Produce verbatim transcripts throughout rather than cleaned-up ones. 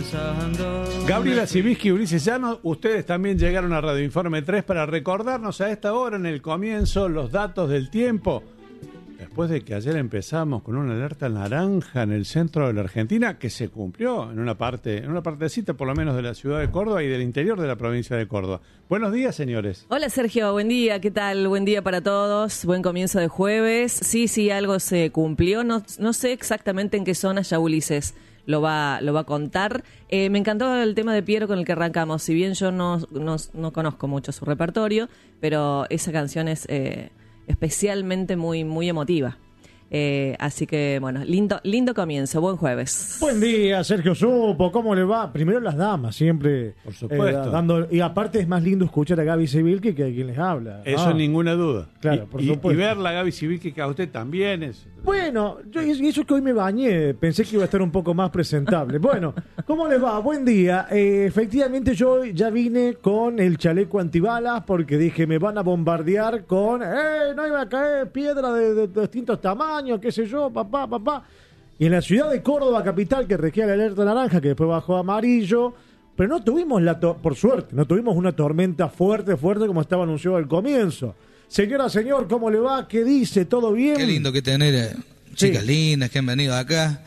Gabriela Siviski y Ulises Llano, ustedes también llegaron a Radio Informe tres para recordarnos a esta hora en el comienzo los datos del tiempo. Después de que ayer empezamos con una alerta naranja en el centro de la Argentina, que se cumplió en una parte, en una partecita por lo menos de la ciudad de Córdoba y del interior de la provincia de Córdoba. Buenos días, señores. Hola, Sergio, buen día, ¿qué tal? Buen día para todos, buen comienzo de jueves. Sí, sí, algo se cumplió, no, no sé exactamente en qué zona, ya Ulises lo va, lo va a contar. Eh, me encantó el tema de Piero con el que arrancamos, si bien yo no, no, no conozco mucho su repertorio, pero esa canción es... Eh, especialmente muy muy emotiva. Eh, así que, bueno, lindo lindo comienzo, buen jueves. Buen día, Sergio Supo, ¿cómo le va? Primero las damas, siempre. Por supuesto. Eh, dando, y aparte es más lindo escuchar a Gaby Sivilki que a quien les habla. Eso ah. ninguna duda. Claro, y, por y, supuesto. Y verla a Gaby Sivilki, que a usted también es... Bueno, yo, y eso que hoy me bañé, pensé que iba a estar un poco más presentable. Bueno, ¿cómo les va? Buen día. Eh, efectivamente yo ya vine con el chaleco antibalas porque dije, me van a bombardear con, ¡eh, no iba a caer piedra de, de, de distintos tamaños, qué sé yo, papá, papá! Y en la ciudad de Córdoba, capital, que regía la alerta naranja, que después bajó a amarillo, pero no tuvimos, la to- por suerte, no tuvimos una tormenta fuerte, fuerte como estaba anunciado al comienzo. Señora, señor, ¿cómo le va? ¿Qué dice? ¿Todo bien? Qué lindo que tener eh, chicas Sí. lindas que han venido acá.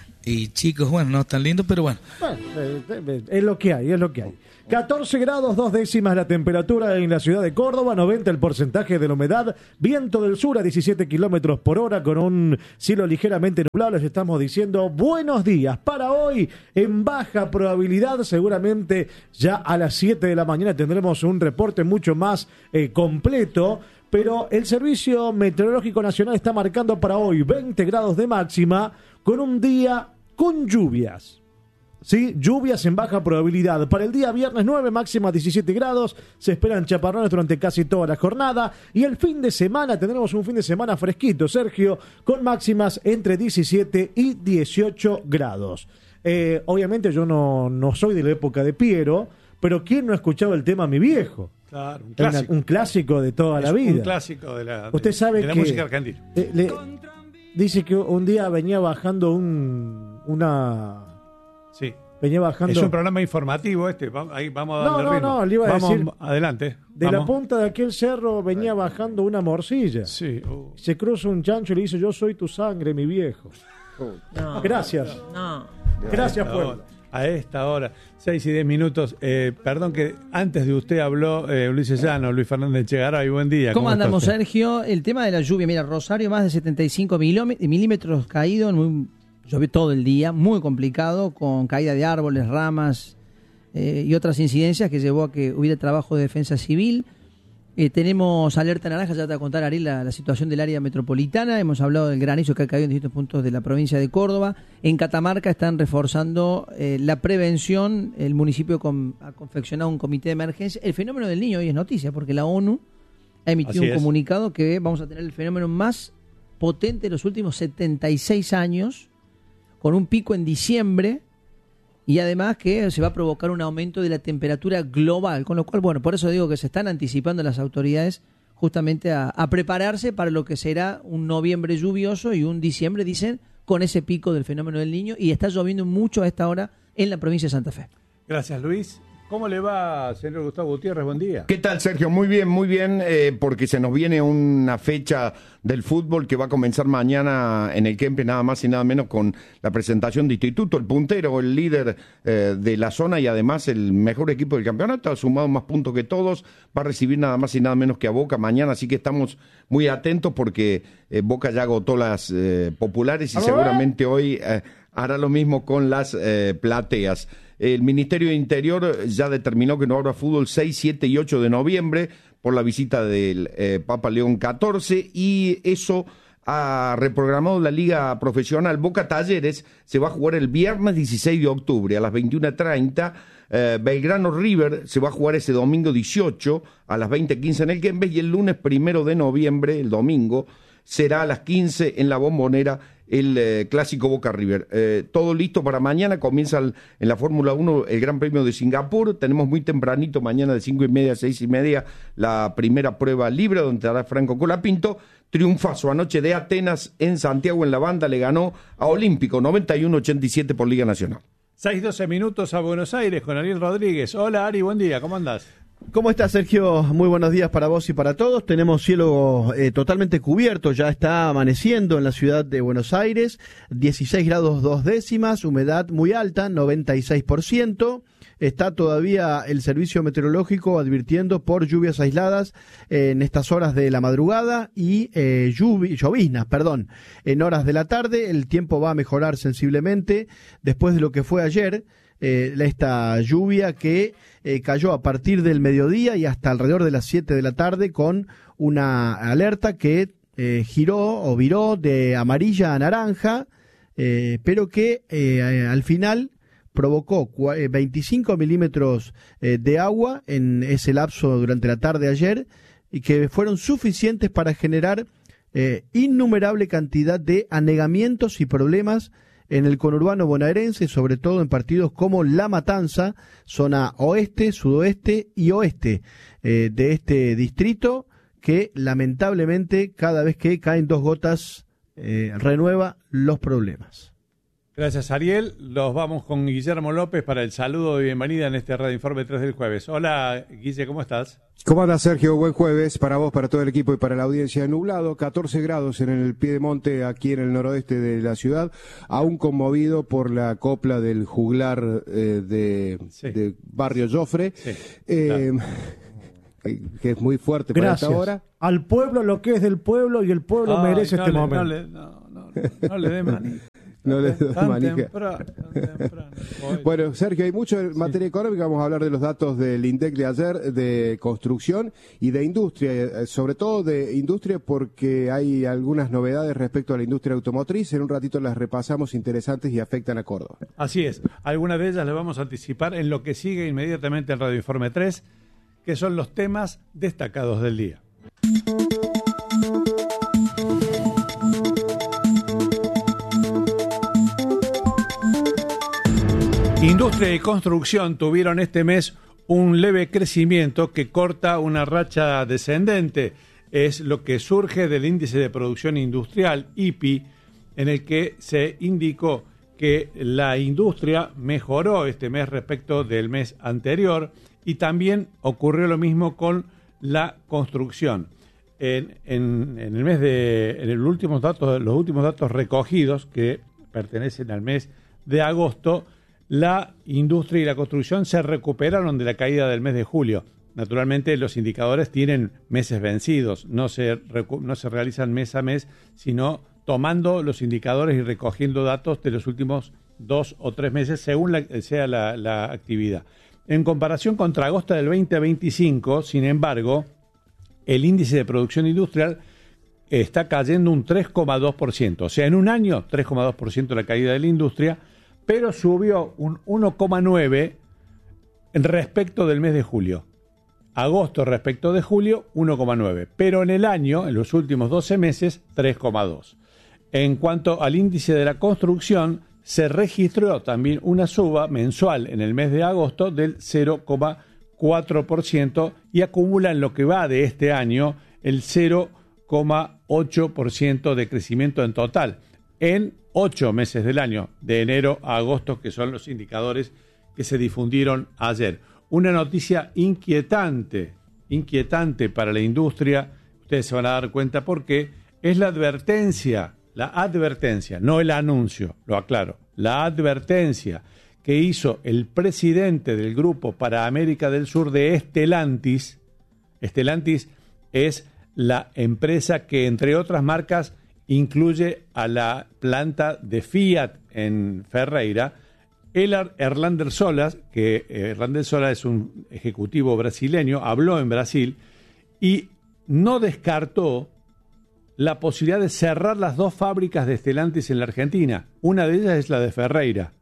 Y chicos, bueno, no tan lindos, pero bueno. Bueno, eh, eh, es lo que hay, es lo que hay. catorce grados, dos décimas la temperatura en la ciudad de Córdoba, noventa el porcentaje de la humedad, viento del sur a diecisiete kilómetros por hora con un cielo ligeramente nublado. Les estamos diciendo buenos días para hoy en baja probabilidad. Seguramente ya a las siete de la mañana tendremos un reporte mucho más eh, completo. Pero el Servicio Meteorológico Nacional está marcando para hoy veinte grados de máxima con un día con lluvias. ¿Sí? Lluvias en baja probabilidad. Para el día viernes nueve, máxima diecisiete grados. Se esperan chaparrones durante casi toda la jornada. Y el fin de semana, tendremos un fin de semana fresquito, Sergio, con máximas entre diecisiete y dieciocho grados. Eh, obviamente yo no, no soy de la época de Piero, pero ¿quién no ha escuchado el tema Mi Viejo? Claro, un Una- clásico. un clásico de toda Es la vida. un clásico de la, de, Usted sabe de la que música argentina. eh, le- dice que un día venía bajando un una Sí. venía bajando Es un programa informativo este. Vamos, ahí vamos a No, darle no, ritmo. no, le iba a vamos, decir- adelante. de la vamos. punta de aquel cerro venía bajando una morcilla. Sí. uh. Se cruza un chancho y le dice, yo soy tu sangre, mi viejo. No, Gracias. no. Gracias, A pueblo. esta hora, a esta hora, seis y diez minutos. Eh, perdón que antes de usted habló eh, Ulises Llano, Luis Fernández Chegaray. Buen día. ¿Cómo está andamos, usted? Sergio? El tema de la lluvia, mira, Rosario más de setenta y cinco milímetros caídos, muy, llovió todo el día, muy complicado, con caída de árboles, ramas eh, y otras incidencias que llevó a que hubiera trabajo de defensa civil. Eh, tenemos alerta naranja, ya te voy a contar, Ariel, la, la situación del área metropolitana. Hemos hablado del granizo que ha caído en distintos puntos de la provincia de Córdoba. En Catamarca están reforzando eh, la prevención. El municipio com- ha confeccionado un comité de emergencia. El fenómeno del niño hoy es noticia, porque la ONU ha emitido Así un es. comunicado que vamos a tener el fenómeno más potente de los últimos setenta y seis años, con un pico en diciembre. Y además que se va a provocar un aumento de la temperatura global, con lo cual, bueno, por eso digo que se están anticipando las autoridades justamente a, a prepararse para lo que será un noviembre lluvioso y un diciembre, dicen, con ese pico del fenómeno del Niño, y está lloviendo mucho a esta hora en la provincia de Santa Fe. Gracias, Luis. ¿Cómo le va, señor Gustavo Gutiérrez? Buen día. ¿Qué tal, Sergio? Muy bien, muy bien, eh, porque se nos viene una fecha del fútbol que va a comenzar mañana en el Kempe, nada más y nada menos con la presentación de Instituto, el puntero, el líder eh, de la zona y además el mejor equipo del campeonato, ha sumado más puntos que todos, va a recibir nada más y nada menos que a Boca mañana, así que estamos muy atentos porque eh, Boca ya agotó las eh, populares y ¡Aló! seguramente hoy eh, hará lo mismo con las eh, plateas. El Ministerio de Interior ya determinó que no habrá fútbol seis, siete y ocho de noviembre por la visita del eh, Papa León catorce y eso ha reprogramado la Liga Profesional. Boca Talleres se va a jugar el viernes dieciséis de octubre a las veintiuna treinta. Eh, Belgrano River se va a jugar ese domingo dieciocho a las veinte quince en el Kempes y el lunes primero de noviembre, el domingo, será a las quince en la Bombonera el eh, clásico Boca River. Eh, todo listo para mañana, comienza el, en la Fórmula uno el Gran Premio de Singapur, tenemos muy tempranito, mañana de cinco y media a seis y media, la primera prueba libre, donde estará Franco Colapinto. Triunfazo anoche de Atenas en Santiago en la banda, le ganó a Olímpico noventa y uno a ochenta y siete por Liga Nacional. seis doce minutos a Buenos Aires con Ariel Rodríguez. Hola Ari, buen día, ¿cómo andás? ¿Cómo estás, Sergio? Muy buenos días para vos y para todos. Tenemos cielo eh, totalmente cubierto, ya está amaneciendo en la ciudad de Buenos Aires, dieciséis grados dos décimas, humedad muy alta, noventa y seis por ciento. Está todavía el servicio meteorológico advirtiendo por lluvias aisladas eh, en estas horas de la madrugada y eh, lluvi- lloviznas, perdón, en horas de la tarde. El tiempo va a mejorar sensiblemente después de lo que fue ayer. Eh, esta lluvia que eh, cayó a partir del mediodía y hasta alrededor de las siete de la tarde con una alerta que eh, giró o viró de amarilla a naranja, eh, pero que eh, al final provocó veinticinco milímetros eh, de agua en ese lapso durante la tarde de ayer y que fueron suficientes para generar eh, innumerable cantidad de anegamientos y problemas en el conurbano bonaerense, sobre todo en partidos como La Matanza, zona oeste, sudoeste y oeste eh, de este distrito, que lamentablemente cada vez que caen dos gotas eh, renueva los problemas. Gracias Ariel, los vamos con Guillermo López para el saludo de bienvenida en este Radio Informe tres del jueves. Hola Guille, ¿cómo estás? ¿Cómo andas, Sergio? Buen jueves para vos, para todo el equipo y para la audiencia. Nublado, catorce grados en el Piedemonte, aquí en el noroeste de la ciudad, aún conmovido por la copla del juglar eh, de, sí. de Barrio Jofre, sí, eh, claro. que es muy fuerte para Gracias. esta hora. Al pueblo lo que es del pueblo y el pueblo Ay, merece no este le, momento. No le, no, no, no le dé manija. No le tan, doy tan manija. Temprano, tan temprano. Bueno, Sergio, hay mucho en materia sí. económica. Vamos a hablar de los datos del INDEC de ayer, de construcción y de industria, sobre todo de industria porque hay algunas novedades respecto a la industria automotriz. En un ratito las repasamos, interesantes y afectan a Córdoba. Así es. Algunas de ellas las vamos a anticipar en lo que sigue inmediatamente en Radio Informe tres, que son los temas destacados del día. Industria y construcción tuvieron este mes un leve crecimiento que corta una racha descendente. Es lo que surge del índice de producción industrial, I P I, en el que se indicó que la industria mejoró este mes respecto del mes anterior y también ocurrió lo mismo con la construcción. En, en, en el mes de, en el últimos datos, los últimos datos recogidos que pertenecen al mes de agosto, la industria y la construcción se recuperaron de la caída del mes de julio. Naturalmente los indicadores tienen meses vencidos, no se, recu- no se realizan mes a mes, sino tomando los indicadores y recogiendo datos de los últimos dos o tres meses según la, sea la, la actividad. En comparación contra agosto del veinte veinticinco, sin embargo, el índice de producción industrial está cayendo un tres coma dos por ciento. O sea, en un año, tres coma dos por ciento la caída de la industria, pero subió un uno coma nueve por ciento respecto del mes de julio. Agosto respecto de julio, uno coma nueve. Pero en el año, en los últimos doce meses, tres coma dos. En cuanto al índice de la construcción, se registró también una suba mensual en el mes de agosto del cero coma cuatro por ciento y acumula en lo que va de este año el cero coma ocho por ciento de crecimiento en total en ocho meses del año, de enero a agosto, que son los indicadores que se difundieron ayer. Una noticia inquietante, inquietante para la industria, ustedes se van a dar cuenta porque es la advertencia, la advertencia, no el anuncio, lo aclaro, la advertencia que hizo el presidente del Grupo para América del Sur de Stellantis. Stellantis es la empresa que, entre otras marcas, incluye a la planta de Fiat en Ferreira. El Erlander Solas, que eh, Erlander Solas es un ejecutivo brasileño, habló en Brasil y no descartó la posibilidad de cerrar las dos fábricas de Stellantis en la Argentina. Una de ellas es la de Ferreira.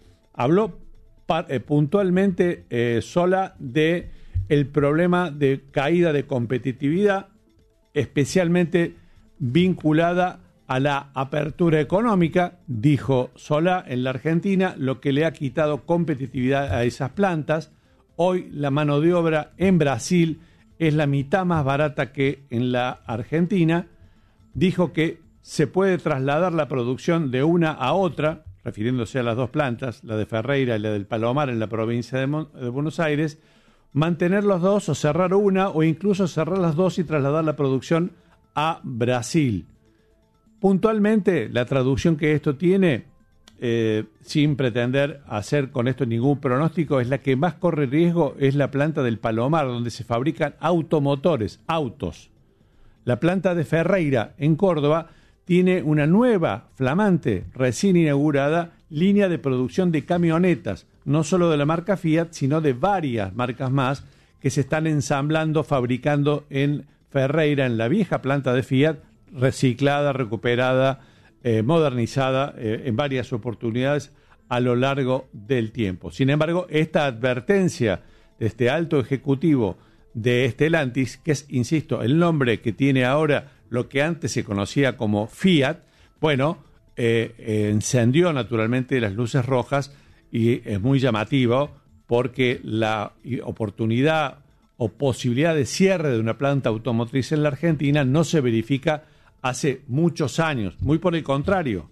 Habló par, eh, puntualmente eh, Sola de el problema de caída de competitividad, especialmente vinculada a la apertura económica, dijo Solá, en la Argentina, lo que le ha quitado competitividad a esas plantas. Hoy la mano de obra en Brasil es la mitad más barata que en la Argentina. Dijo que se puede trasladar la producción de una a otra, refiriéndose a las dos plantas, la de Ferreira y la del Palomar en la provincia de, Mon- de Buenos Aires, mantener los dos o cerrar una o incluso cerrar las dos y trasladar la producción a Brasil. Puntualmente, la traducción que esto tiene, eh, sin pretender hacer con esto ningún pronóstico, es la que más corre riesgo, es la planta del Palomar, donde se fabrican automotores, autos. La planta de Ferreira, en Córdoba, tiene una nueva, flamante, recién inaugurada línea de producción de camionetas, no solo de la marca Fiat, sino de varias marcas más que se están ensamblando, fabricando en Ferreira, en la vieja planta de Fiat, reciclada, recuperada, eh, modernizada eh, en varias oportunidades a lo largo del tiempo. Sin embargo, esta advertencia de este alto ejecutivo de Stellantis, que es, insisto, el nombre que tiene ahora lo que antes se conocía como Fiat, bueno, eh, eh, encendió naturalmente las luces rojas y es muy llamativo porque la oportunidad o posibilidad de cierre de una planta automotriz en la Argentina no se verifica hace muchos años. Muy por el contrario,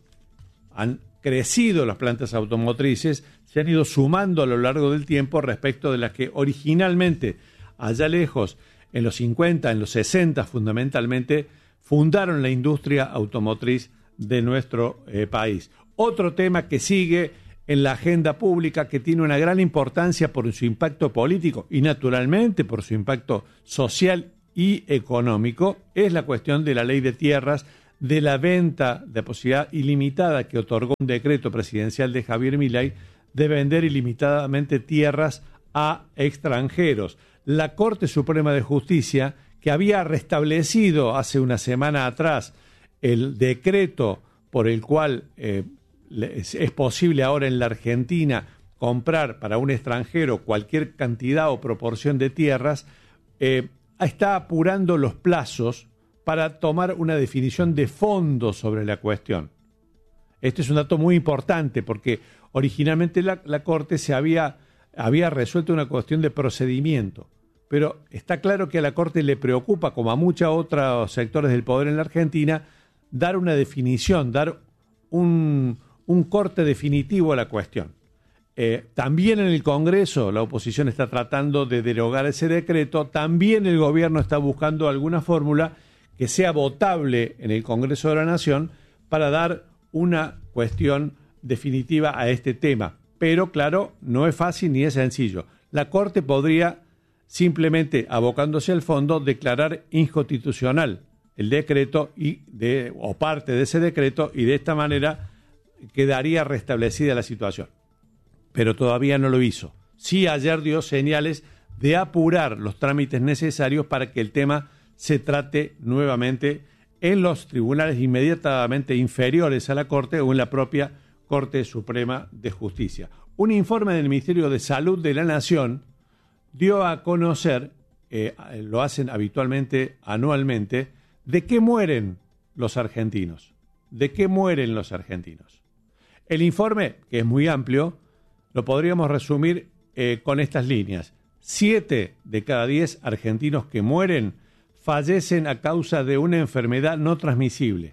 han crecido las plantas automotrices, se han ido sumando a lo largo del tiempo respecto de las que originalmente, allá lejos, en los cincuenta, en los sesenta fundamentalmente, fundaron la industria automotriz de nuestro eh, país. Otro tema que sigue en la agenda pública, que tiene una gran importancia por su impacto político y naturalmente por su impacto social y económico, es la cuestión de la ley de tierras, de la venta de posibilidad ilimitada que otorgó un decreto presidencial de Javier Milei de vender ilimitadamente tierras a extranjeros. La Corte Suprema de Justicia, que había restablecido hace una semana atrás el decreto por el cual eh, es posible ahora en la Argentina comprar para un extranjero cualquier cantidad o proporción de tierras, eh, está apurando los plazos para tomar una definición de fondo sobre la cuestión. Este es un dato muy importante porque originalmente la, la Corte se había, había resuelto una cuestión de procedimiento. Pero está claro que a la Corte le preocupa, como a muchos otros sectores del poder en la Argentina, dar una definición, dar un, un corte definitivo a la cuestión. Eh, también en el Congreso la oposición está tratando de derogar ese decreto, también el gobierno está buscando alguna fórmula que sea votable en el Congreso de la Nación para dar una cuestión definitiva a este tema. Pero claro, no es fácil ni es sencillo. La Corte podría simplemente, abocándose al fondo, declarar inconstitucional el decreto y de, o parte de ese decreto, y de esta manera quedaría restablecida la situación. Pero todavía no lo hizo. Sí, ayer dio señales de apurar los trámites necesarios para que el tema se trate nuevamente en los tribunales inmediatamente inferiores a la Corte o en la propia Corte Suprema de Justicia. Un informe del Ministerio de Salud de la Nación dio a conocer, eh, lo hacen habitualmente anualmente, de qué mueren los argentinos. ¿De qué mueren los argentinos? El informe, que es muy amplio, lo podríamos resumir eh, con estas líneas. Siete de cada diez argentinos que mueren fallecen a causa de una enfermedad no transmisible.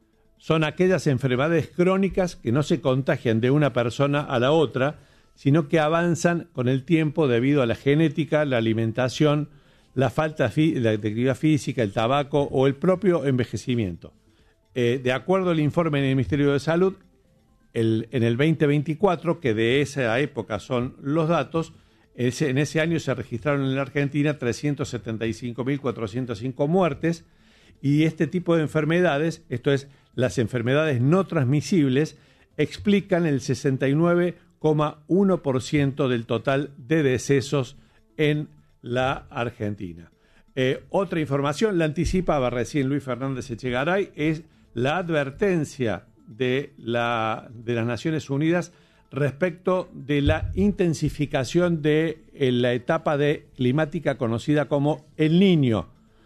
Son aquellas enfermedades crónicas que no se contagian de una persona a la otra, sino que avanzan con el tiempo debido a la genética, la alimentación, la falta de la actividad física, el tabaco o el propio envejecimiento. Eh, de acuerdo al informe del Ministerio de Salud, el, en el veinte veinticuatro, que de esa época son los datos, ese, en ese año se registraron en la Argentina trescientas setenta y cinco mil cuatrocientas cinco muertes, y este tipo de enfermedades, esto es, las enfermedades no transmisibles, explican el sesenta y nueve coma uno por ciento del total de decesos en la Argentina. Eh, otra información, la anticipaba recién Luis Fernández Echegaray, es la advertencia de, la, de las Naciones Unidas respecto de la intensificación de eh, la etapa de climática conocida como El Niño.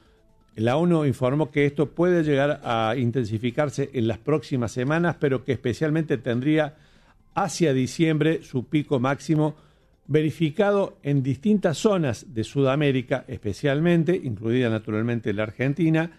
La ONU informó que esto puede llegar a intensificarse en las próximas semanas, pero que especialmente tendría hacia diciembre su pico máximo, verificado en distintas zonas de Sudamérica, especialmente, incluida naturalmente la Argentina,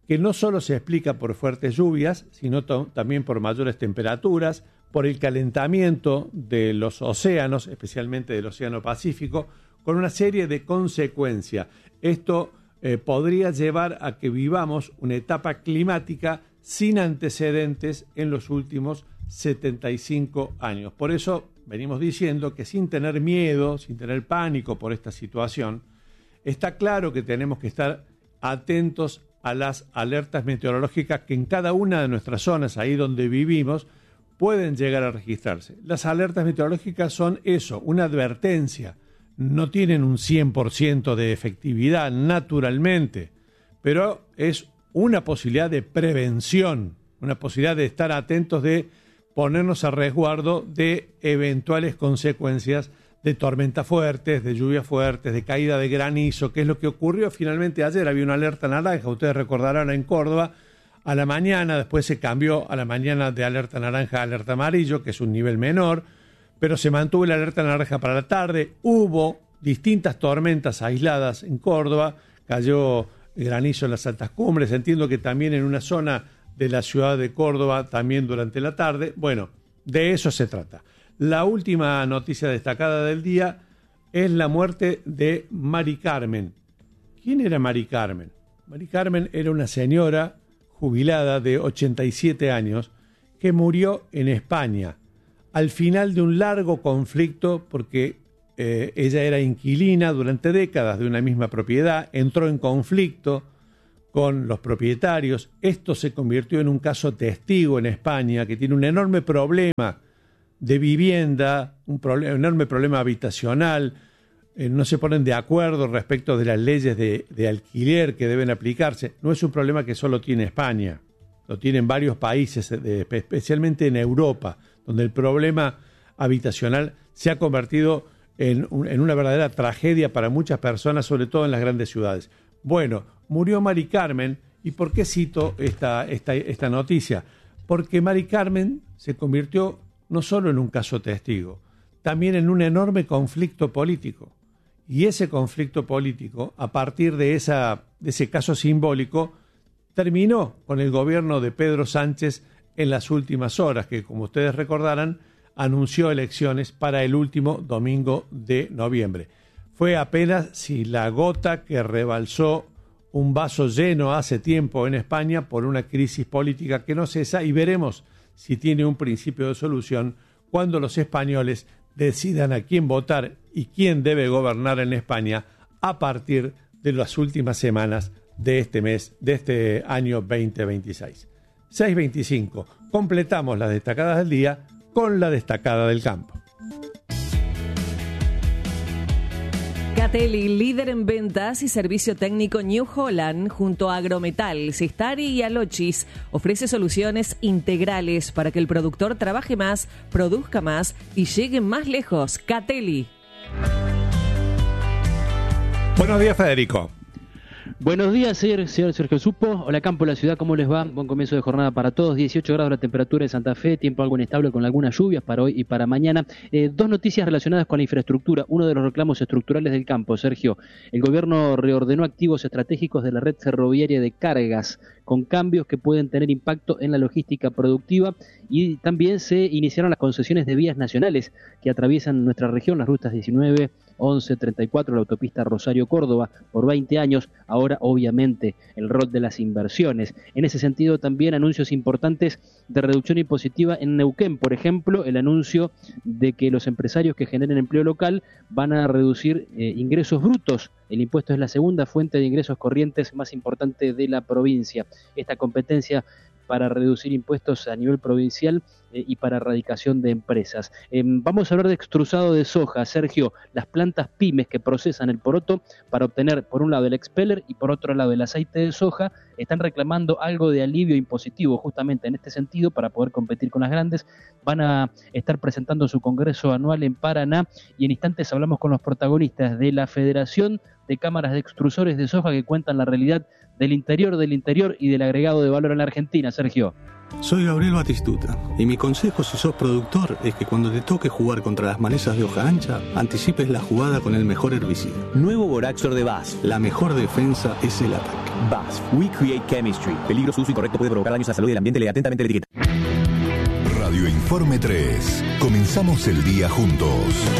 que no solo se explica por fuertes lluvias, sino to- también por mayores temperaturas, por el calentamiento de los océanos, especialmente del Océano Pacífico, con una serie de consecuencias. Esto eh, podría llevar a que vivamos una etapa climática sin antecedentes en los últimos setenta y cinco años. Por eso venimos diciendo que sin tener miedo, sin tener pánico por esta situación, está claro que tenemos que estar atentos a las alertas meteorológicas que en cada una de nuestras zonas, ahí donde vivimos, pueden llegar a registrarse. Las alertas meteorológicas son eso, una advertencia. No tienen un cien por ciento de efectividad, naturalmente, pero es una posibilidad de prevención, una posibilidad de estar atentos, de ponernos a resguardo de eventuales consecuencias de tormentas fuertes, de lluvias fuertes, de caída de granizo, que es lo que ocurrió finalmente ayer. Había una alerta naranja, ustedes recordarán, en Córdoba, a la mañana, después se cambió a la mañana de alerta naranja a alerta amarillo, que es un nivel menor, pero se mantuvo la alerta naranja para la tarde. Hubo distintas tormentas aisladas en Córdoba, cayó granizo en las altas cumbres, entiendo que también en una zona de la ciudad de Córdoba, también durante la tarde. Bueno, de eso se trata. La última noticia destacada del día es la muerte de Mari Carmen. ¿Quién era Mari Carmen? Mari Carmen era una señora jubilada de ochenta y siete años que murió en España al final de un largo conflicto porque eh, ella era inquilina durante décadas de una misma propiedad, entró en conflicto con los propietarios. Esto se convirtió en un caso testigo en España, que tiene un enorme problema de vivienda, un, problem- un enorme problema habitacional. Eh, no se ponen de acuerdo respecto de las leyes de, de alquiler que deben aplicarse. No es un problema que solo tiene España, lo tienen varios países, de, especialmente en Europa, donde el problema habitacional se ha convertido en, un, en una verdadera tragedia para muchas personas, sobre todo en las grandes ciudades. Bueno, murió Mari Carmen. ¿Y por qué cito esta, esta, esta noticia? Porque Mari Carmen se convirtió no solo en un caso testigo, también en un enorme conflicto político. Y ese conflicto político, a partir de, esa, de ese caso simbólico, terminó con el gobierno de Pedro Sánchez en las últimas horas, que, como ustedes recordarán, anunció elecciones para el último domingo de noviembre. Fue apenas si la gota que rebalsó un vaso lleno hace tiempo en España por una crisis política que no cesa, y veremos si tiene un principio de solución cuando los españoles decidan a quién votar y quién debe gobernar en España a partir de las últimas semanas de este mes, de este año veinte veintiséis. seis veinticinco. Completamos las destacadas del día con la destacada del campo. Catelli, líder en ventas y servicio técnico New Holland, junto a Agrometal, Sistari y Alochis, ofrece soluciones integrales para que el productor trabaje más, produzca más y llegue más lejos. Catelli. Buenos días, Federico. Buenos días, señor, señor Sergio Supo. Hola, campo de la ciudad, ¿cómo les va? Buen comienzo de jornada para todos. dieciocho grados la temperatura en Santa Fe, tiempo algo inestable con algunas lluvias para hoy y para mañana. Eh, dos noticias relacionadas con la infraestructura. Uno de los reclamos estructurales del campo, Sergio. El gobierno reordenó activos estratégicos de la red ferroviaria de cargas, con cambios que pueden tener impacto en la logística productiva, y también se iniciaron las concesiones de vías nacionales que atraviesan nuestra región, las rutas diecinueve, once, treinta y cuatro, la autopista Rosario-Córdoba, por veinte años. Ahora, obviamente, el rol de las inversiones. En ese sentido, también anuncios importantes de reducción impositiva en Neuquén. Por ejemplo, el anuncio de que los empresarios que generen empleo local van a reducir eh, ingresos brutos. El impuesto es la segunda fuente de ingresos corrientes más importante de la provincia. Esta competencia para reducir impuestos a nivel provincial eh, y para erradicación de empresas. Eh, vamos a hablar de extrusado de soja, Sergio, las plantas pymes que procesan el poroto para obtener por un lado el expeller y por otro lado el aceite de soja, están reclamando algo de alivio impositivo justamente en este sentido para poder competir con las grandes. Van a estar presentando su congreso anual en Paraná, y en instantes hablamos con los protagonistas de la Federación de Cámaras de Extrusores de Soja, que cuentan la realidad del interior del interior y del agregado de valor en la Argentina. Sergio. Soy Gabriel Batistuta, y mi consejo si sos productor es que cuando te toque jugar contra las malezas de hoja ancha, anticipes la jugada con el mejor herbicida. Nuevo Boraxor de Bass. La mejor defensa es el ataque. B A S F, We Create Chemistry. Peligro, su uso incorrecto puede provocar daños a la salud y al ambiente. Lea atentamente la etiqueta. Radio Informe tres. Comenzamos el día juntos.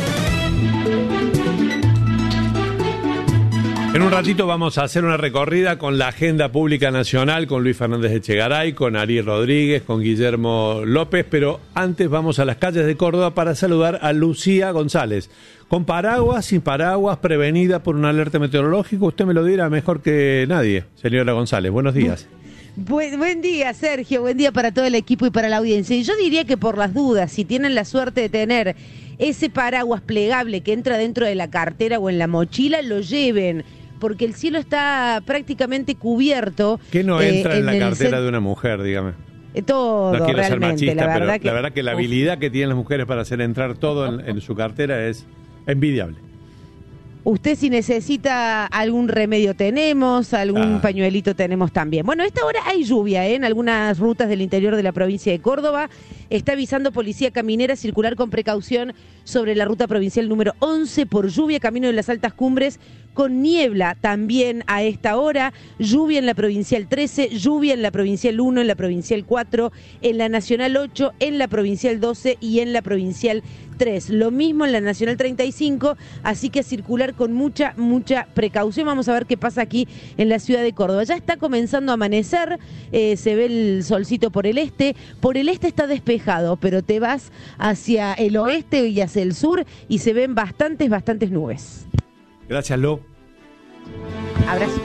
En un ratito vamos a hacer una recorrida con la agenda pública nacional, con Luis Fernández Echegaray, con Ariel Rodríguez, con Guillermo López, pero antes vamos a las calles de Córdoba para saludar a Lucía González. Con paraguas, sin paraguas, prevenida por una alerta meteorológica, usted me lo dirá mejor que nadie, señora González. Buenos días. Buen, buen día, Sergio. Buen día para todo el equipo y para la audiencia. Y yo diría que por las dudas, si tienen la suerte de tener ese paraguas plegable que entra dentro de la cartera o en la mochila, lo lleven, porque el cielo está prácticamente cubierto. ¿Qué no entra eh, en, en la cartera cent... de una mujer, dígame? Todo, no quiero realmente, ser machista, la verdad pero que... la verdad que la habilidad que tienen las mujeres para hacer entrar todo en, en su cartera es envidiable. Usted si necesita algún remedio tenemos, algún ah. pañuelito tenemos también. Bueno, a esta hora hay lluvia ¿eh? en algunas rutas del interior de la provincia de Córdoba. Está avisando Policía Caminera circular con precaución sobre la ruta provincial número once por lluvia, camino de las altas cumbres con niebla también a esta hora, lluvia en la provincial trece, lluvia en la provincial uno, en la provincial cuatro, en la nacional ocho, en la provincial doce y en la provincial tres. Lo mismo en la nacional treinta y cinco, así que circular con mucha, mucha precaución. Vamos a ver qué pasa aquí en la ciudad de Córdoba. Ya está comenzando a amanecer, eh, se ve el solcito por el este, por el este está despejado, pero te vas hacia el oeste y hacia el sur y se ven bastantes, bastantes nubes. Gracias, Lo. Abrazo.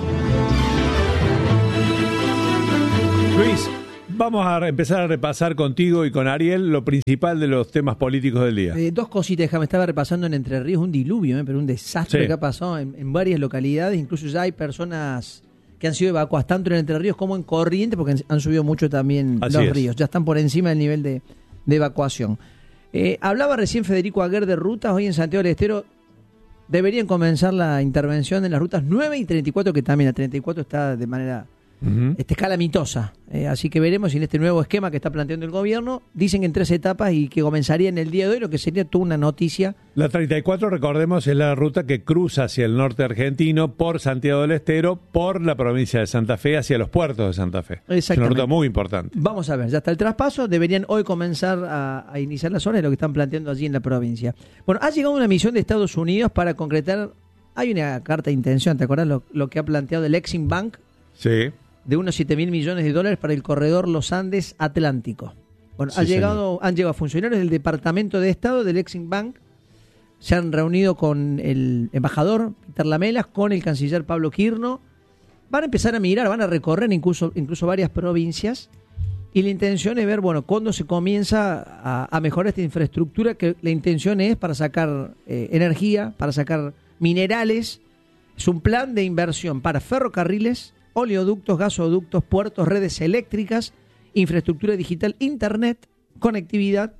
Luis, vamos a empezar a repasar contigo y con Ariel lo principal de los temas políticos del día. Eh, dos cositas, me estaba repasando en Entre Ríos, un diluvio, eh, pero un desastre sí. que ha pasado en, en varias localidades, incluso ya hay personas que han sido evacuadas tanto en Entre Ríos como en Corrientes, porque han, han subido mucho también Así los es. ríos, ya están por encima del nivel de, de evacuación. Eh, hablaba recién Federico Aguer de rutas, hoy en Santiago del Estero deberían comenzar la intervención en las rutas nueve y treinta y cuatro, que también la treinta y cuatro está de manera uh-huh. este, calamitosa. Eh, así que veremos si en este nuevo esquema que está planteando el gobierno, dicen que en tres etapas y que comenzaría en el día de hoy, lo que sería toda una noticia. La treinta y cuatro, recordemos, es la ruta que cruza hacia el norte argentino por Santiago del Estero, por la provincia de Santa Fe, hacia los puertos de Santa Fe. Es una ruta muy importante. Vamos a ver, ya está el traspaso, deberían hoy comenzar a, a iniciar las horas de lo que están planteando allí en la provincia. Bueno, ha llegado una misión de Estados Unidos para concretar, hay una carta de intención, ¿te acuerdas lo, lo que ha planteado el Exim Bank? Sí. De unos siete mil millones de dólares para el corredor Los Andes Atlántico. Bueno, sí, ha llegado, han llegado funcionarios del Departamento de Estado del Exim Bank, se han reunido con el embajador Peter Lamelas, con el canciller Pablo Quirno, van a empezar a mirar, van a recorrer incluso, incluso varias provincias, y la intención es ver, bueno, cuándo se comienza a, a mejorar esta infraestructura, que la intención es para sacar eh, energía, para sacar minerales. Es un plan de inversión para ferrocarriles, oleoductos, gasoductos, puertos, redes eléctricas, infraestructura digital, internet, conectividad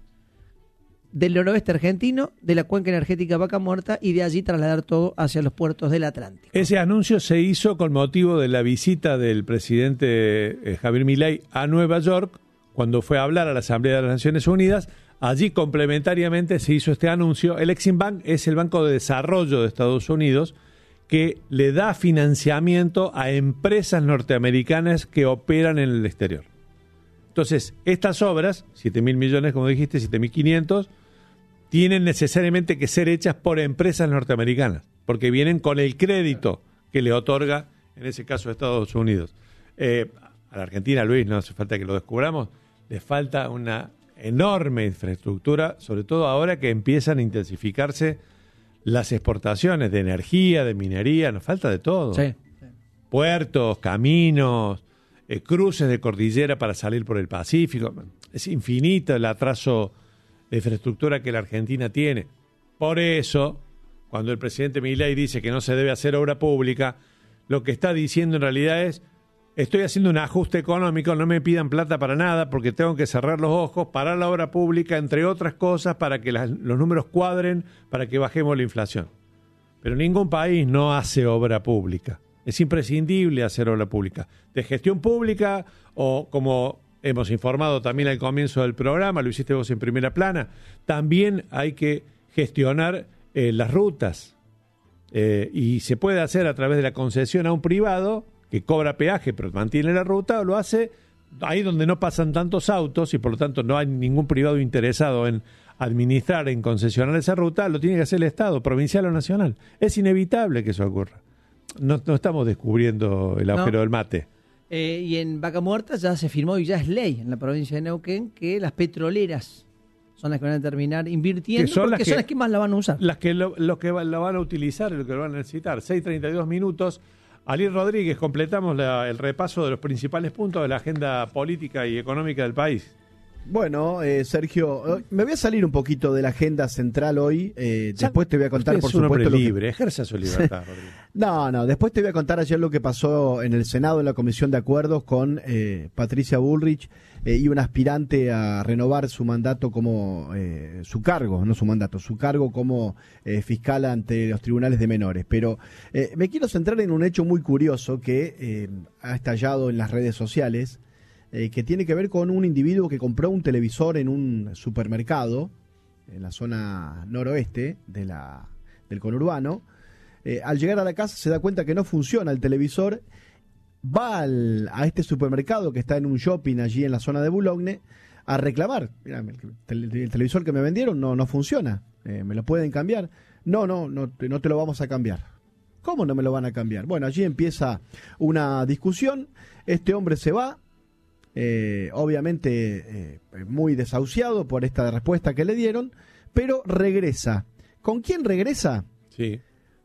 del noroeste argentino, de la cuenca energética Vaca Muerta, y de allí trasladar todo hacia los puertos del Atlántico. Ese anuncio se hizo con motivo de la visita del presidente eh, Javier Milei a Nueva York, cuando fue a hablar a la Asamblea de las Naciones Unidas. Allí complementariamente se hizo este anuncio. El Exim Bank es el Banco de Desarrollo de Estados Unidos, que le da financiamiento a empresas norteamericanas que operan en el exterior. Entonces, estas obras, siete mil millones, como dijiste, siete mil quinientos, tienen necesariamente que ser hechas por empresas norteamericanas, porque vienen con el crédito que le otorga, en ese caso, Estados Unidos. Eh, a la Argentina, Luis, no hace falta que lo descubramos, le falta una enorme infraestructura, sobre todo ahora que empiezan a intensificarse las exportaciones de energía, de minería, nos falta de todo. Sí. Puertos, caminos, eh, cruces de cordillera para salir por el Pacífico. Es infinito el atraso de infraestructura que la Argentina tiene. Por eso, cuando el presidente Milei dice que no se debe hacer obra pública, lo que está diciendo en realidad es: estoy haciendo un ajuste económico, no me pidan plata para nada porque tengo que cerrar los ojos, parar la obra pública, entre otras cosas, para que las, los números cuadren, para que bajemos la inflación. Pero ningún país no hace obra pública. Es imprescindible hacer obra pública. De gestión pública, o como hemos informado también al comienzo del programa, lo hiciste vos en primera plana, también hay que gestionar eh, las rutas. Eh, y se puede hacer a través de la concesión a un privado que cobra peaje pero mantiene la ruta, lo hace ahí donde no pasan tantos autos y por lo tanto no hay ningún privado interesado en administrar, en concesionar esa ruta, lo tiene que hacer el Estado, provincial o nacional. Es inevitable que eso ocurra. No, no estamos descubriendo el agujero No. del mate. Eh, y en Vaca Muerta ya se firmó y ya es ley en la provincia de Neuquén que las petroleras son las que van a terminar invirtiendo Que son porque las que- son las que más la van a usar. Las que lo, lo que va- lo van a utilizar y lo que lo van a necesitar. seis treinta y dos minutos. Alier Rodríguez, completamos la- el repaso de los principales puntos de la agenda política y económica del país. Bueno, eh, Sergio, eh, me voy a salir un poquito de la agenda central hoy. eh, después te voy a contar, Usted por es un hombre supuesto, lo que- libre, ejerza su libertad, Rodríguez. No, no, después te voy a contar ayer lo que pasó en el Senado, en la Comisión de Acuerdos, con eh, Patricia Bullrich eh, y un aspirante a renovar su mandato como, eh, su cargo, no su mandato, su cargo como eh, fiscal ante los tribunales de menores. Pero eh, me quiero centrar en un hecho muy curioso que eh, ha estallado en las redes sociales, eh, que tiene que ver con un individuo que compró un televisor en un supermercado, en la zona noroeste de la, del conurbano. Eh, al llegar a la casa se da cuenta que no funciona el televisor, va al- a este supermercado que está en un shopping allí en la zona de Boulogne a reclamar. Mirá, el, tele- el televisor que me vendieron no, no funciona, eh, ¿me lo pueden cambiar? No, no, no, te- no te lo vamos a cambiar. ¿Cómo no me lo van a cambiar? Bueno, allí empieza una discusión, este hombre se va, eh, obviamente eh, muy desahuciado por esta respuesta que le dieron, pero regresa. ¿Con quién regresa? Sí.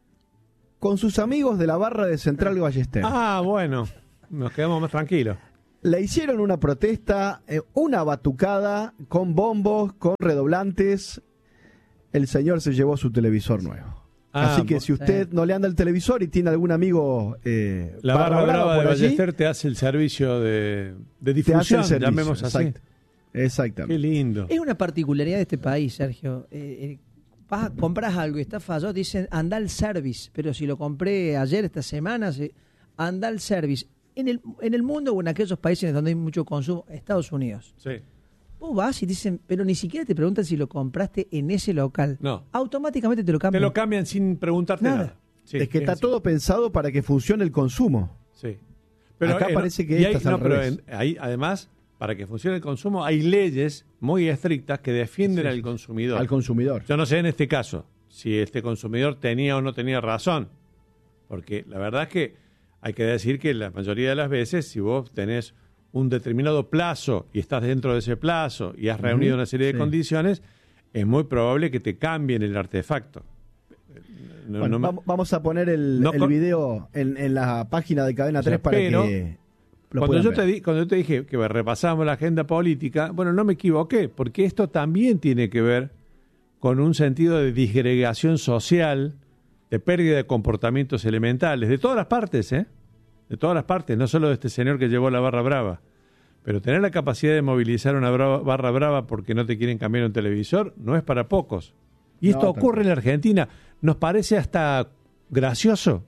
Con sus amigos de la barra de Central Ballester. Ah, bueno, nos quedamos más tranquilos. Le hicieron una protesta, eh, una batucada con bombos, con redoblantes. El señor se llevó su televisor nuevo. Ah, Así que bo- si usted no le anda el televisor y tiene algún amigo eh, La barra brava de por allí, Ballester te hace el servicio de, de te hace el difusión, servicio, llamemos así. exacto. Exactamente. Qué lindo. Es una particularidad de este país, Sergio. Eh, eh, vas, compras algo y está fallado, te dicen anda al service, pero si lo compré ayer, esta semana, se, anda al service. En el, en el mundo o en aquellos países donde hay mucho consumo, Estados Unidos, Sí. vos vas y te dicen, pero ni siquiera te preguntan si lo compraste en ese local. No. Automáticamente te lo Te cambian. lo cambian sin preguntarte nada. Nada. Sí, es que está así. todo pensado para que funcione el consumo. Sí. Acá eh, parece que y esta hay- es al no, pero revés. en- ahí, además, para que funcione el consumo, hay leyes muy estrictas que defienden Sí. al consumidor. Al consumidor. Yo no sé en este caso si este consumidor tenía o no tenía razón, porque la verdad es que hay que decir que la mayoría de las veces, si vos tenés un determinado plazo y estás dentro de ese plazo y has reunido Ujú, una serie de sí. condiciones, es muy probable que te cambien el artefacto. No- Bueno, no me- vamos, vamos a poner el, No el con- video en, en la página de Cadena O sea, tres para pero que lo Cuando puedan yo, ver. te di- cuando yo te dije que repasamos la agenda política, bueno, no me equivoqué, porque esto también tiene que ver con un sentido de disgregación social, de pérdida de comportamientos elementales, de todas las partes, ¿eh? De todas las partes, no solo de este señor que llevó la barra brava. Pero tener la capacidad de movilizar una brava- barra brava porque no te quieren cambiar un televisor no es para pocos. Y esto No, ocurre en la Argentina. Nos parece hasta gracioso.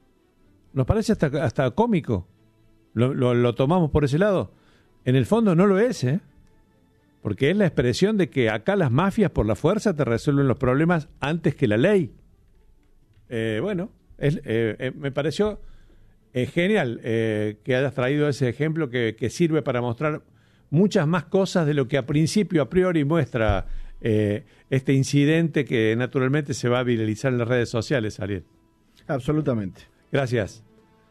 Nos parece hasta, hasta cómico. Lo, lo- lo tomamos por ese lado. En el fondo no lo es, ¿eh? Porque es la expresión de que acá las mafias por la fuerza te resuelven los problemas antes que la ley. Eh, bueno, es- eh, eh, me pareció eh, genial eh, que hayas traído ese ejemplo que, que sirve para mostrar muchas más cosas de lo que a principio, a priori, muestra eh, este incidente que naturalmente se va a viralizar en las redes sociales, Ariel. Absolutamente. Gracias.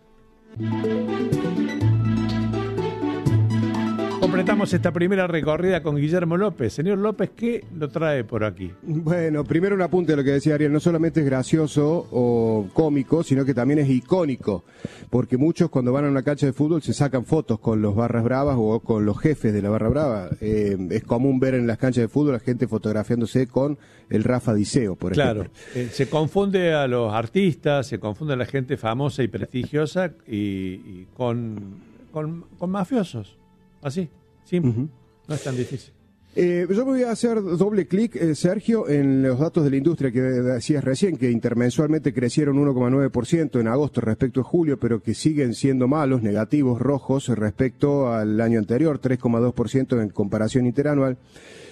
Completamos esta primera recorrida con Guillermo López. Señor López, ¿qué lo trae por aquí? Bueno, primero un apunte de lo que decía Ariel, no solamente es gracioso o cómico, sino que también es icónico, porque muchos cuando van a una cancha de fútbol se sacan fotos con los barras bravas o con los jefes de la barra brava. Eh, es común ver en las canchas de fútbol a gente fotografiándose con el Rafa Diceo, por Claro, ejemplo. eh, se confunde a los artistas, se confunde a la gente famosa y prestigiosa y, y con, con, con mafiosos. Así, simple. Ujú. No es tan difícil. Eh, yo me voy a hacer doble clic, eh, Sergio, en los datos de la industria que decías recién, que intermensualmente crecieron uno coma nueve por ciento en agosto respecto a julio, pero que siguen siendo malos, negativos, rojos respecto al año anterior, tres coma dos por ciento en comparación interanual.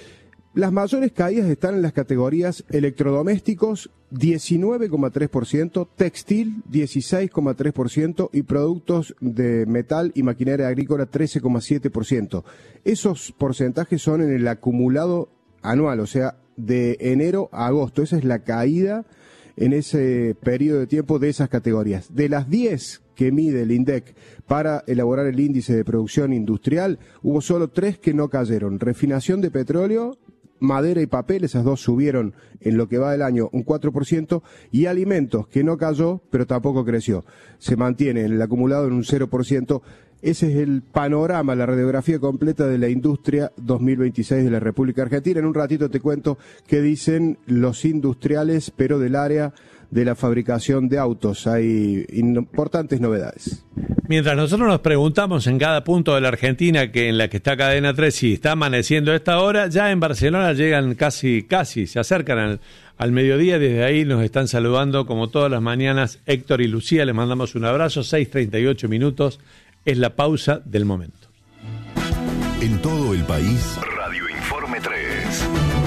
Las mayores caídas están en las categorías electrodomésticos, diecinueve coma tres por ciento, textil, dieciséis coma tres por ciento y productos de metal y maquinaria agrícola, trece coma siete por ciento. Esos porcentajes son en el acumulado anual, o sea, de enero a agosto. Esa es la caída en ese periodo de tiempo de esas categorías. De las diez que mide el INDEC para elaborar el índice de producción industrial, hubo solo tres que no cayeron. Refinación de petróleo, madera y papel, esas dos subieron en lo que va del año un cuatro por ciento, y alimentos, que no cayó, pero tampoco creció. Se mantiene en el acumulado en un cero por ciento. Ese es el panorama, la radiografía completa de la industria dos mil veintiséis de la República Argentina. En un ratito te cuento qué dicen los industriales, pero del área de la fabricación de autos. Hay importantes novedades. Mientras nosotros nos preguntamos en cada punto de la Argentina que en la que está Cadena tres si está amaneciendo a esta hora, ya en Barcelona llegan casi, casi, se acercan al, al mediodía. Desde ahí nos están saludando como todas las mañanas Héctor y Lucía. Les mandamos un abrazo. seis treinta y ocho minutos es la pausa del momento. En todo el país, Radio Informe tres.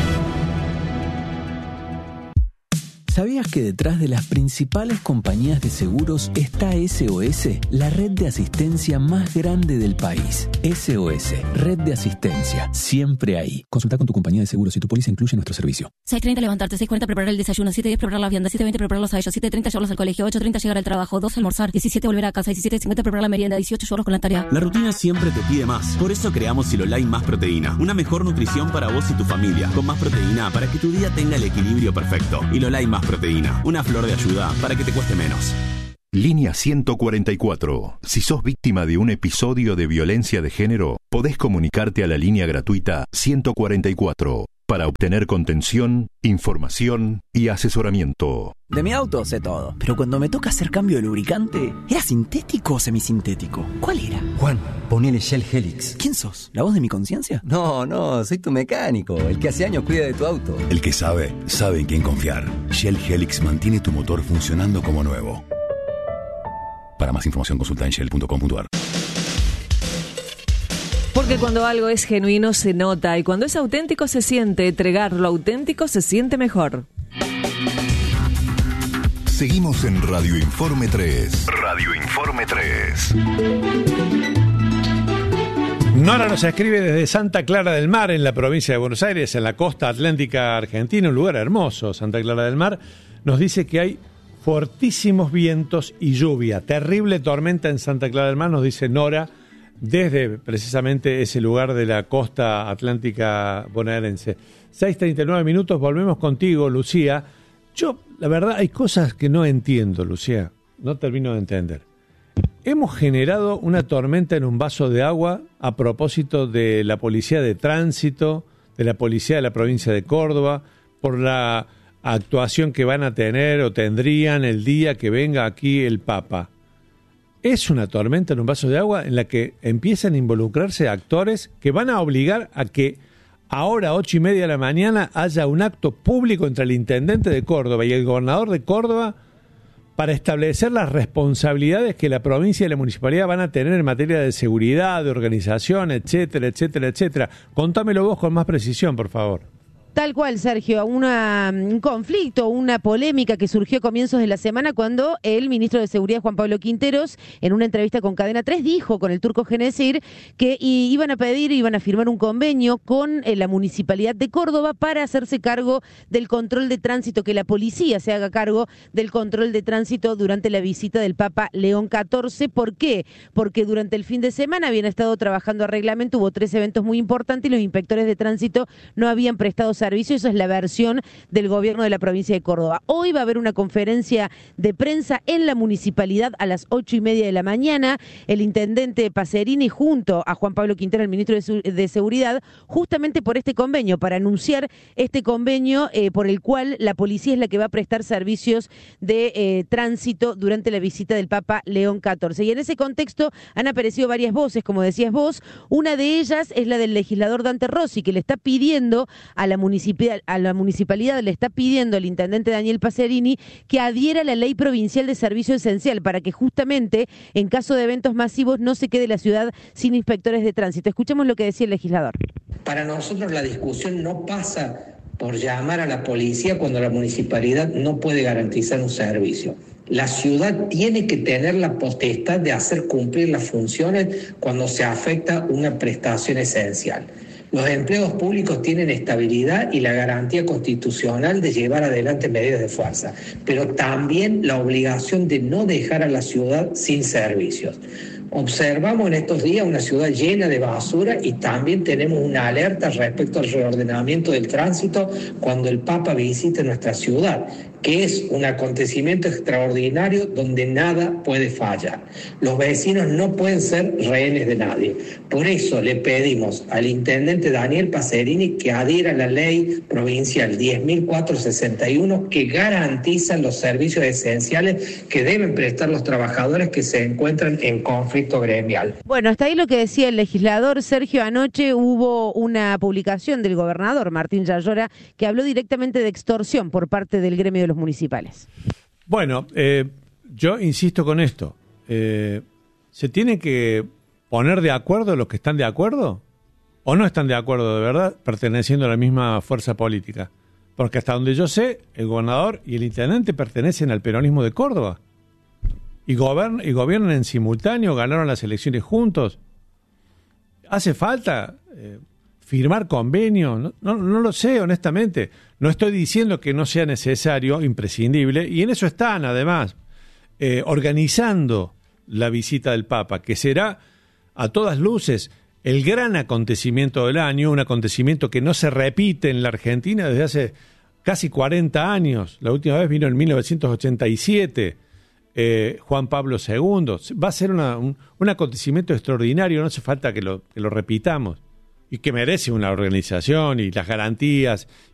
¿Sabías que detrás de las principales compañías de seguros está S O S, la red de asistencia más grande del país? S O S, red de asistencia, siempre ahí. Consulta con tu compañía de seguros si tu póliza incluye nuestro servicio. seis treinta levantarte, seis cuarenta preparar el desayuno, siete diez preparar la vianda, siete veinte prepararlos a ellos, siete treinta llevarlos al colegio, ocho treinta llegar al trabajo, dos almorzar, diecisiete volver a casa, diecisiete cincuenta preparar la merienda, dieciocho llevarlos con la tarea. La rutina siempre te pide más. Por eso creamos Silolai Más Proteína, una mejor nutrición para vos y tu familia, con más proteína para que tu día tenga el equilibrio perfecto. Silolai Más Proteína, una flor de ayuda para que te cueste menos. Línea ciento cuarenta y cuatro. Si sos víctima de un episodio de violencia de género, podés comunicarte a la línea gratuita ciento cuarenta y cuatro para obtener contención, información y asesoramiento. De mi auto sé todo, pero cuando me toca hacer cambio de lubricante, ¿era sintético o semisintético? ¿Cuál era? Juan, ponele Shell Helix. ¿Quién sos? ¿La voz de mi conciencia? No, no, soy tu mecánico, el que hace años cuida de tu auto. El que sabe, sabe en quién confiar. Shell Helix mantiene tu motor funcionando como nuevo. Para más información consulta en shell punto com punto a r. Porque cuando algo es genuino se nota y cuando es auténtico se siente. Entregar lo auténtico se siente mejor. Seguimos en Radio Informe tres. Radio Informe tres. Nora nos escribe desde Santa Clara del Mar, en la provincia de Buenos Aires, en la costa atlántica argentina, un lugar hermoso, Santa Clara del Mar. Nos dice que hay fortísimos vientos y lluvia. Terrible tormenta en Santa Clara del Mar, nos dice Nora, desde precisamente ese lugar de la costa atlántica bonaerense. seis treinta y nueve minutos, volvemos contigo, Lucía. Yo, la verdad, hay cosas que no entiendo, Lucía. No termino de entender. Hemos generado una tormenta en un vaso de agua a propósito de la policía de tránsito, de la policía de la provincia de Córdoba, por la actuación que van a tener o tendrían el día que venga aquí el Papa. Es una tormenta en un vaso de agua en la que empiezan a involucrarse actores que van a obligar a que ahora a ocho y media de la mañana haya un acto público entre el intendente de Córdoba y el gobernador de Córdoba para establecer las responsabilidades que la provincia y la municipalidad van a tener en materia de seguridad, de organización, etcétera, etcétera, etcétera. Contámelo vos con más precisión, por favor. Tal cual, Sergio, una, un conflicto, una polémica que surgió a comienzos de la semana cuando el ministro de Seguridad, Juan Pablo Quinteros, en una entrevista con Cadena tres, dijo con el turco Genesir que iban a pedir, iban a firmar un convenio con la Municipalidad de Córdoba para hacerse cargo del control de tránsito, que la policía se haga cargo del control de tránsito durante la visita del Papa León catorce. ¿Por qué? Porque durante el fin de semana habían estado trabajando a reglamento, hubo tres eventos muy importantes y los inspectores de tránsito no habían prestado servicio. Eso es la versión del gobierno de la provincia de Córdoba. Hoy va a haber una conferencia de prensa en la municipalidad a las ocho y media de la mañana. El intendente Pacerini junto a Juan Pablo Quintero, el ministro de, de Seguridad, justamente por este convenio, para anunciar este convenio eh, por el cual la policía es la que va a prestar servicios de eh, tránsito durante la visita del Papa León catorce. Y en ese contexto han aparecido varias voces, como decías vos. Una de ellas es la del legislador Dante Rossi, que le está pidiendo a la municipalidad a la municipalidad le está pidiendo al intendente Daniel Pacerini que adhiera a la ley provincial de servicio esencial para que justamente en caso de eventos masivos no se quede la ciudad sin inspectores de tránsito. Escuchemos lo que decía el legislador. Para nosotros la discusión no pasa por llamar a la policía cuando la municipalidad no puede garantizar un servicio. La ciudad tiene que tener la potestad de hacer cumplir las funciones cuando se afecta una prestación esencial. Los empleados públicos tienen estabilidad y la garantía constitucional de llevar adelante medidas de fuerza, pero también la obligación de no dejar a la ciudad sin servicios. Observamos en estos días una ciudad llena de basura y también tenemos una alerta respecto al reordenamiento del tránsito cuando el Papa visite nuestra ciudad, que es un acontecimiento extraordinario donde nada puede fallar. Los vecinos no pueden ser rehenes de nadie. Por eso le pedimos al intendente Daniel Pacerini que adhiera a la ley provincial diez mil cuatrocientos sesenta y uno que garantiza los servicios esenciales que deben prestar los trabajadores que se encuentran en conflicto gremial. Bueno, hasta ahí lo que decía el legislador. Sergio, anoche hubo una publicación del gobernador Martín Yayora que habló directamente de extorsión por parte del gremio de los municipales. Bueno, eh, yo insisto con esto. Eh, ¿Se tienen que poner de acuerdo los que están de acuerdo? ¿O no están de acuerdo de verdad perteneciendo a la misma fuerza política? Porque hasta donde yo sé, el gobernador y el intendente pertenecen al peronismo de Córdoba. Y, gobern- y gobiernan en simultáneo, ganaron las elecciones juntos. ¿Hace falta eh, firmar convenios? No, no, no lo sé, honestamente. No estoy diciendo que no sea necesario, imprescindible, y en eso están, además, eh, organizando la visita del Papa, que será, a todas luces, el gran acontecimiento del año, un acontecimiento que no se repite en la Argentina desde hace casi cuarenta años. La última vez vino en mil novecientos ochenta y siete, eh, Juan Pablo segundo. Va a ser una, un, un acontecimiento extraordinario, no hace falta que lo, que lo repitamos, y que merece una organización y las garantías